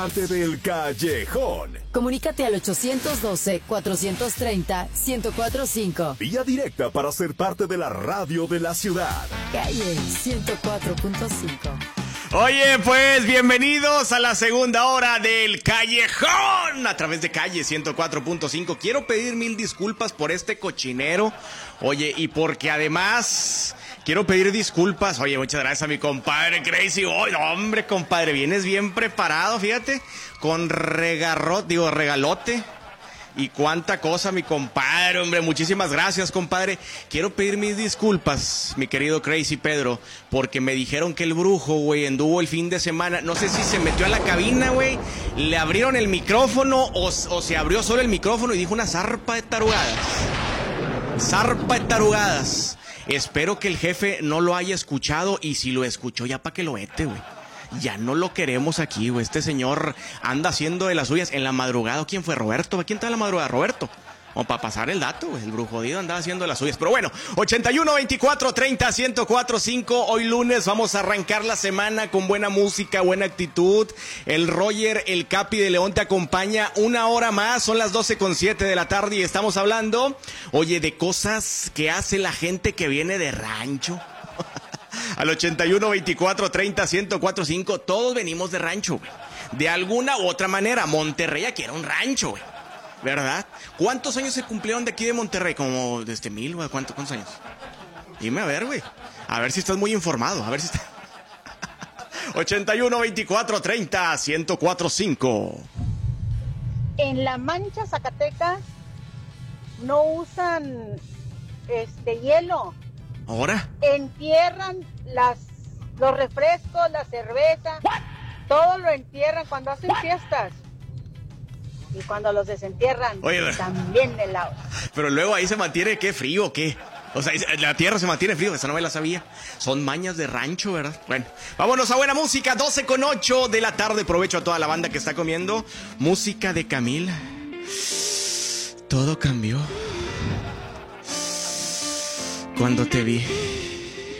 parte del Callejón. Comunícate al 812-430-1045. Vía directa para ser parte de la radio de la ciudad. Calle 104.5. Oye, pues bienvenidos a la segunda hora del Callejón a través de Calle 104.5. Quiero pedir 1000 disculpas por este cochinero. Oye, y porque además quiero pedir disculpas. Oye, muchas gracias a mi compadre Crazy. Oye, hombre, compadre, vienes bien preparado, fíjate, con regalote. Y cuánta cosa, mi compadre, hombre, muchísimas gracias, compadre. Quiero pedir mis disculpas, mi querido Crazy Pedro, porque me dijeron que el brujo, güey, anduvo el fin de semana. No sé si se metió a la cabina, güey, le abrieron el micrófono o se abrió solo el micrófono y dijo una zarpa de tarugadas. Zarpa de tarugadas. Espero que el jefe no lo haya escuchado y si lo escuchó ya pa' que lo vete, güey. Ya no lo queremos aquí, güey. Este señor anda haciendo de las suyas en la madrugada. ¿Quién fue? ¿Roberto? ¿Quién está en la madrugada? ¿Roberto? O para pasar el dato, güey. El brujodido andaba haciendo de las suyas. Pero bueno, 81-24-30-1045. Hoy lunes vamos a arrancar la semana con buena música, buena actitud. El Roger, el Capi de León te acompaña una hora más. Son las 12:07 de la tarde y estamos hablando, oye, de cosas que hace la gente que viene de rancho. Al 81-24-30-1045, todos venimos de rancho, güey. De alguna u otra manera, Monterrey aquí era un rancho, güey. ¿Verdad? ¿Cuántos años se cumplieron de aquí de Monterrey? Como desde 1000, güey. ¿Cuántos años? Dime a ver, güey. A ver si estás muy informado. A ver si estás... 81-24-30-1045. En La Mancha, Zacatecas, no usan hielo. ¿Ahora? Entierran los refrescos, la cerveza, todo lo entierran cuando hacen fiestas. Y cuando los desentierran, oye, también helado. Pero luego ahí se mantiene, ¿qué frío o qué? O sea, la tierra se mantiene frío, esa no me la sabía. Son mañas de rancho, ¿verdad? Bueno, vámonos a buena música, 12:08 de la tarde. Provecho a toda la banda que está comiendo. Música de Camila. Todo cambió cuando te vi.